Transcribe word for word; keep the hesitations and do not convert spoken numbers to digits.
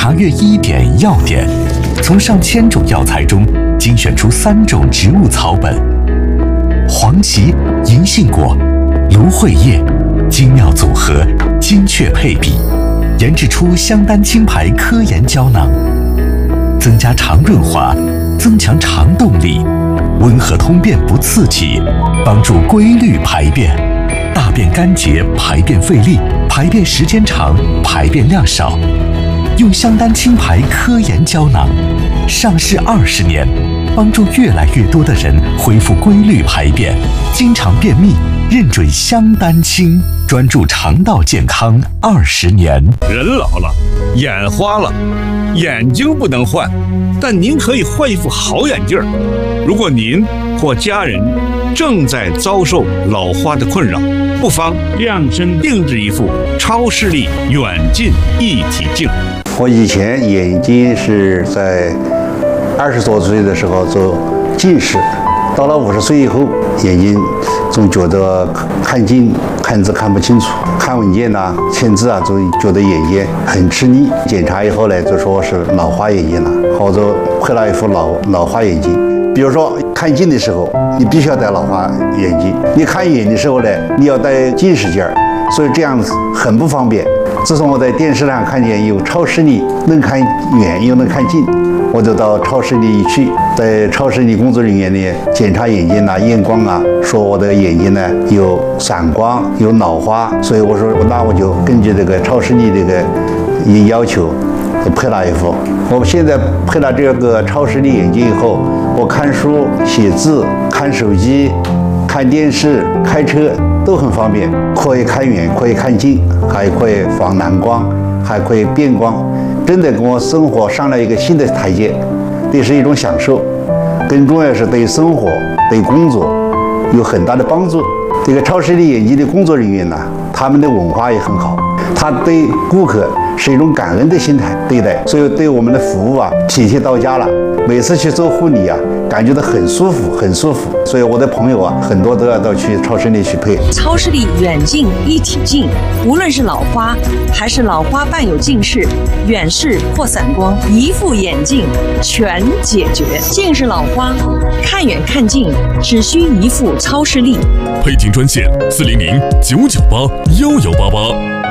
查阅医典药典，从上千种药材中精选出三种植物草本，黄芪、银杏果、芦荟叶，精妙组合，精确配比，研制出香丹清牌科研胶囊，增加肠润滑，增强肠动力，温和通便不刺激，帮助规律排便，大便干结，排便费力，排便时间长，排便量少。用香丹清牌科研胶囊，上市二十年，帮助越来越多的人恢复规律排便，经常便秘，认准香丹清，专注肠道健康二十年。 人老了，眼花了，眼睛不能换，但您可以换一副好眼镜儿。如果您或家人正在遭受老花的困扰，不妨量身定制一副超视力远近一体镜。 我以前眼睛是在二十多岁的时候做近视，到了五十岁以后，眼睛总觉得看近看字看不清楚，看文件呐、签字啊，总觉得眼睛很吃力。检查以后呢，就说是老花眼睛了，或者配了一副老老花眼镜。比如说看近的时候，你必须要戴老花眼镜；你看远的时候呢，你要戴近视镜儿，所以这样子很不方便。自从我在电视上看见有超视力能看远又能看近，我就到超视力一去，在超视力工作人员呢检查眼睛啊、验光啊，说我的眼睛呢有散光、有老花，所以我说那我就根据这个超视力这个要求，配了一副。我现在配了这个超视力眼镜以后，我看书、写字、看手机、看电视、开车都很方便，可以看远，可以看近，还可以防蓝光，还可以变光，真的给我生活上了一个新的台阶，这是一种享受。更重要是对生活、对工作有很大的帮助。这个超视力眼镜的工作人员呢，他们的文化也很好，他对顾客是一种感恩的心态对待，所以对我们的服务啊体贴到家了。每次去做护理啊，感觉到很舒服，很舒服。所以我的朋友啊，很多都要到去超视力去配。 超视力远近一体镜，无论是老花还是老花伴有近视、远视或散光，一副眼镜全解决。近视老花，看远看近只需一副超视力。 配镜专线：四零零九九八幺幺八八。